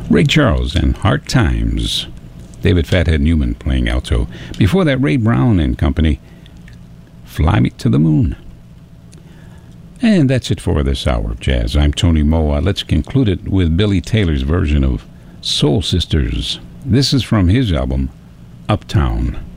Ray Charles and Hard Times. David Fathead Newman playing alto. Before that, Ray Brown and Company, Fly Me to the Moon. And that's it for this hour of jazz. I'm Tony Moa. Let's conclude it with Billy Taylor's version of Soul Sisters. This is from his album, Uptown.